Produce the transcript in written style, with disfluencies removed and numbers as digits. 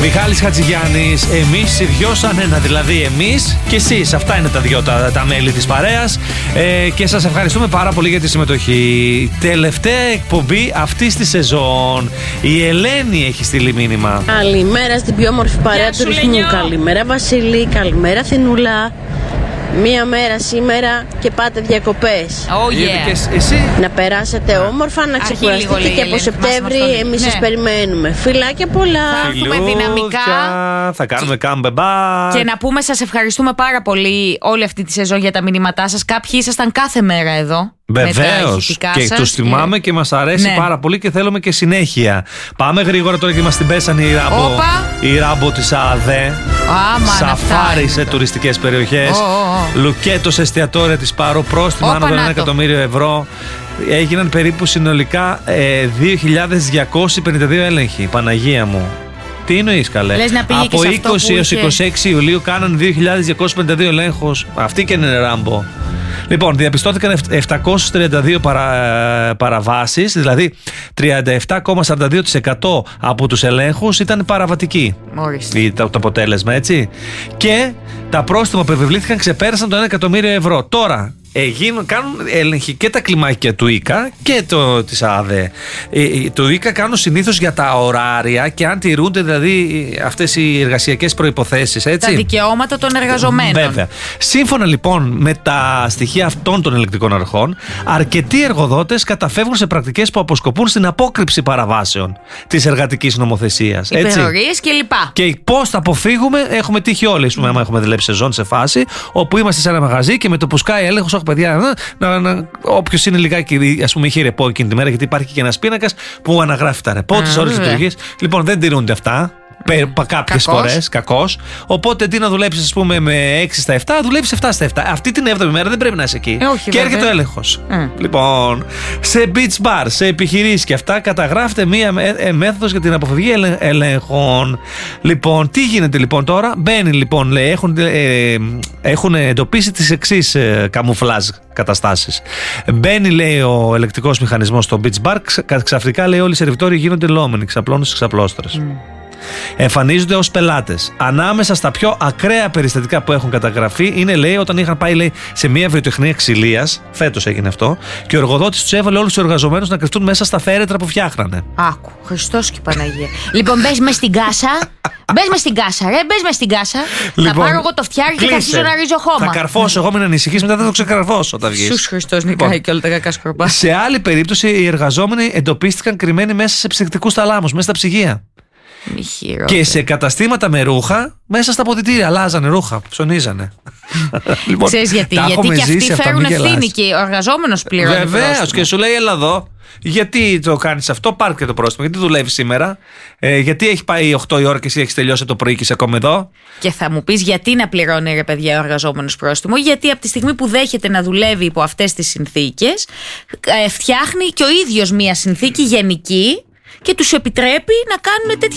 Μιχάλης Χατζηγιάννης, εμείς οι δυο σαν ένα, δηλαδή εμείς και εσείς. Αυτά είναι τα δυο τα μέλη της παρέας. Και σας ευχαριστούμε πάρα πολύ για τη συμμετοχή. Τελευταία εκπομπή αυτής της σεζόν. Η Ελένη έχει στείλει μήνυμα. Καλημέρα στην πιο όμορφη παρέα του ρυθμού. Καλημέρα Βασίλη, καλημέρα Θηνούλα. Μία μέρα σήμερα και πάτε διακοπές. Εσύ. Να περάσετε όμορφα, να ξεκουραστείτε και από Σεπτέμβρη εμείς σας περιμένουμε. Φιλάκια πολλά. Θα έχουμε δυναμικά. Θα κάνουμε κάμπεμπα. Και να πούμε σας ευχαριστούμε πάρα πολύ όλη αυτή τη σεζόν για τα μηνύματά σας. Κάποιοι ήσασταν κάθε μέρα εδώ. Βεβαίως. Και τους θυμάμαι και μας αρέσει πάρα πολύ και θέλουμε και συνέχεια. Πάμε γρήγορα τώρα και μας την πέσανε η Ράμπο της ΑΔΕ. Σαφάρι σε τουριστικές περιοχές. Λουκέτο σε εστιατόρια της Πάρο. Πρόστιμα άνω των 1 εκατομμύριο ευρώ. Έγιναν περίπου συνολικά 2.252 έλεγχοι. Παναγία μου. Τι εννοείς καλέ? Από 20 έως 26 Ιουλίου κάναν 2.252 ελέγχους. Αυτή και είναι Ράμπο. Λοιπόν, διαπιστώθηκαν 732 παραβάσεις, δηλαδή 37,42% από τους ελέγχους ήταν παραβατικοί. Το αποτέλεσμα, έτσι. Και τα πρόστιμα που επιβλήθηκαν ξεπέρασαν το 1 εκατομμύριο ευρώ. Τώρα, κάνουν έλεγχοι και τα κλιμάκια του ΙΚΑ και της ΑΔΕ. Το ΙΚΑ κάνουν συνήθως για τα ωράρια και αν τηρούνται δηλαδή αυτές οι εργασιακές προϋποθέσεις, έτσι. Τα δικαιώματα των εργαζομένων. Βέβαια. Σύμφωνα λοιπόν με τα στοιχεία αυτών των ελεγκτικών αρχών, αρκετοί εργοδότες καταφεύγουν σε πρακτικές που αποσκοπούν στην απόκρυψη παραβάσεων της εργατικής νομοθεσίας. Υπερορίες κλπ. Και πώς θα αποφύγουμε, έχουμε τύχει όλοι, άμα έχουμε δουλέψει σεζόν σε φάση όπου είμαστε σε ένα μαγαζί και με το που σκάει έλεγχος, παιδιά, όποιος είναι λιγάκι, ας πούμε, είχε ρεπό εκείνη τη μέρα, γιατί υπάρχει και ένας πίνακας που αναγράφει τα ρεπό, τις ώρες λειτουργίας. Λοιπόν, δεν τηρούνται αυτά. Κάποιες φορές, κακώς. Οπότε τι να δουλέψεις, ας πούμε, με 6 στα 7, δουλεύεις 7 στα 7. Αυτή την 7η μέρα δεν πρέπει να είσαι εκεί. Και έρχεται ο έλεγχος. Λοιπόν, σε beach bar, σε επιχειρήσεις και αυτά, καταγράφεται μία μέθοδος για την αποφυγή ελέγχων. Λοιπόν, τι γίνεται λοιπόν τώρα? Μπαίνει λοιπόν, λέει, έχουν εντοπίσει τις εξής καμουφλάζ καταστάσεις. Μπαίνει, λέει, ο ελεκτικός μηχανισμός στο beach bar, ξαφνικά, λέει, όλοι οι σερβιτόροι γίνονται λόμενοι, ξαπλώνουν στις ξαπλώστρες. Εμφανίζονται ως πελάτες. Ανάμεσα στα πιο ακραία περιστατικά που έχουν καταγραφεί είναι, λέει, όταν είχαν πάει, λέει, σε μια βιοτεχνία ξυλίας, φέτος έγινε αυτό, και ο εργοδότης τους έβαλε όλους τους εργαζομένους να κρυφτούν μέσα στα φέρετρα που φτιάχνανε. Άκου, Χριστός και Παναγία. Λοιπόν, μπες μες στην κάσα. Μπες μες στην κάσα, ρε, μπες μες στην κάσα. Λοιπόν, θα πάρω εγώ το φτιάρι και θα αρχίσω να ρίζω χώμα. Θα καρφώσω εγώ, μην ανησυχείς, μετά θα το ξεκαρφώσω όταν βγεις. Σους Χριστός, νικάει και όλα τα κακά σκορπά. Σε άλλη περίπτωση, οι εργαζόμενοι εντοπίστηκαν κρυμμένοι μέσα σε ψυκτικούς θαλάμους, μέσα στα ψυγεία. Και σε καταστήματα με ρούχα, μέσα στα ποδητήρια, αλλάζανε ρούχα, ψωνίζανε. Λοιπόν, ξέρεις γιατί? Γιατί και αυτοί φέρουν ευθύνη και ο εργαζόμενος πληρώνει. Βεβαίως, και σου λέει, έλα εδώ. Γιατί το κάνεις αυτό, πάρε και το πρόστιμο. Γιατί δουλεύεις σήμερα, γιατί έχει πάει 8 η ώρα και εσύ έχεις τελειώσει το πρωί και είσαι ακόμα εδώ. Και θα μου πεις γιατί να πληρώνει, ρε παιδιά, ο εργαζόμενος πρόστιμο? Γιατί από τη στιγμή που δέχεται να δουλεύει υπό αυτές τις συνθήκες, φτιάχνει και ο ίδιος μια συνθήκη γενική και τους επιτρέπει να κάνουν τέτοια